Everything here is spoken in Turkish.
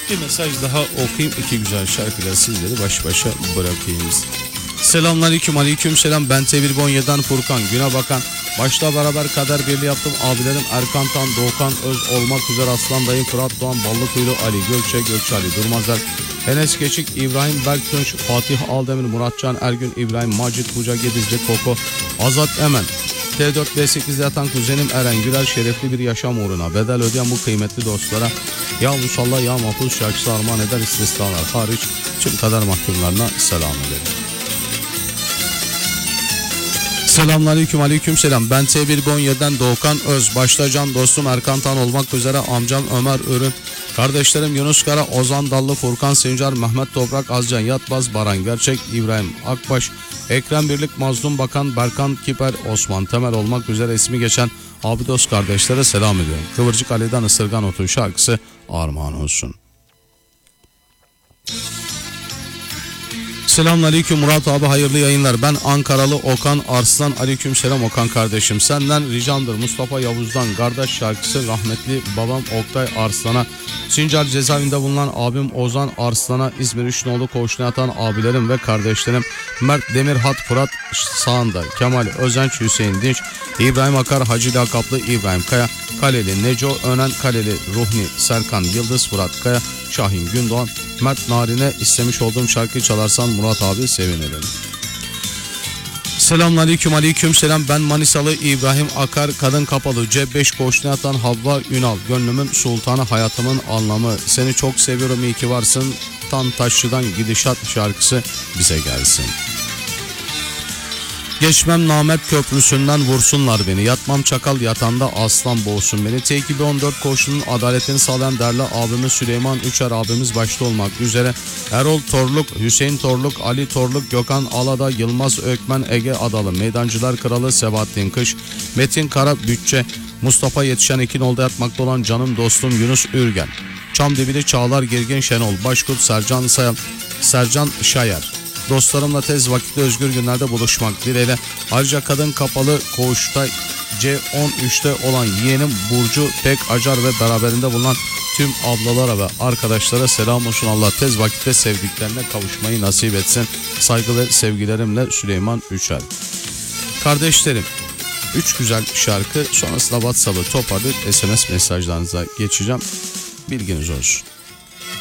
Bir mesaj daha okuyayım, iki güzel şarkıyla sizleri baş başa bırakayım. Selamünaleyküm, aleyküm selam. Ben T117'den Furkan Güne Bakan. Başta beraber kader birliği yaptım. Abilerim Erkan Tan, Doğukan Öz olmak üzere Aslan Dayı, Fırat Doğan, Ballıkuyulu, Ali Gökçe Ali Durmazer, Enes Geçik, İbrahim Berktunç, Fatih Aldemir, Muratcan Ergün, İbrahim Macit, Buca Gedizli, Koko, Azat Emen, T4B8'de yatan kuzenim Eren Güler, şerefli bir yaşam uğruna bedel ödeyen bu kıymetli dostlara ya Musallah ya Mahfuz şarkısı armağan eder, istisnalar hariç tüm kader mahkumlarına selam ederim. Selamünaleyküm, aleyküm selam. Ben T117'den Doğukan Öz. Başta can dostum Erkan Tan olmak üzere amcam Ömer Ürün, kardeşlerim Yunus Kara, Ozan Dallı, Furkan Sincar, Mehmet Toprak, Azcan Yatbaz, Baran Gerçek, İbrahim Akbaş, Ekrem Birlik, Mazlum Bakan, Berkan Kiper, Osman Temel olmak üzere ismi geçen abi dost kardeşlere selam ediyorum. Kıvırcık Ali'den Isırgan Otu şarkısı armağan olsun. Selamünaleyküm Murat abi, hayırlı yayınlar. Ben Ankaralı Okan Arslan. Aleykümselam Okan kardeşim. Senden ricamdır Mustafa Yavuz'dan kardeş şarkısı rahmetli babam Oktay Arslan'a, Sincar cezaevinde bulunan abim Ozan Arslan'a, İzmir Üçnoğlu koğuşuna yatan abilerim ve kardeşlerim Mert Demirhat, Fırat Sağında, Kemal Özenç, Hüseyin Dinç, İbrahim Akar, Hacı Lakaplı İbrahim Kaya, Kaleli Neco Önen, Kaleli Ruhni Serkan Yıldız, Fırat Kaya, Şahin Gündoğan, Mert Narin'e istemiş olduğum şarkıyı çalarsan Murat abi sevinirim. Selamünaleyküm, aleyküm selam. Ben Manisalı İbrahim Akar, kadın kapalı C5 koğuşuna yatan Havva Ünal, gönlümün sultanı, hayatımın anlamı, seni çok seviyorum, iyi ki varsın, Tantaşçı'dan Gidişat şarkısı bize gelsin. Geçmem Namep Köprüsü'nden vursunlar beni, yatmam çakal yatanda aslan boğsun beni. T214 koğuşunun adaletini sağlayan değerli abimiz Süleyman Üçer abimiz başta olmak üzere Erol Torluk, Hüseyin Torluk, Ali Torluk, Gökhan Alada, Yılmaz Ökmen, Ege Adalı, Meydancılar Kralı Sebahattin Kış, Metin Kara Bütçe, Mustafa Yetişen İkinoğlu'da yatmakta olan canım dostum Yunus Ürgen, Çamdibili Çağlar Girgin Şenol, Başkurt Sercan Sayal, Sercan Şayer. Dostlarımla tez vakitte özgür günlerde buluşmak dileğiyle. Ayrıca kadın kapalı koğuşta C13'te olan yeğenim Burcu Pek Acar ve beraberinde bulunan tüm ablalara ve arkadaşlara selam olsun. Allah tez vakitte sevdiklerine kavuşmayı nasip etsin. Saygı ve sevgilerimle Süleyman Üçer. Kardeşlerim, 3 güzel şarkı sonrasında WhatsApp'ı toparlayıp SMS mesajlarınıza geçeceğim. Bilginiz olsun.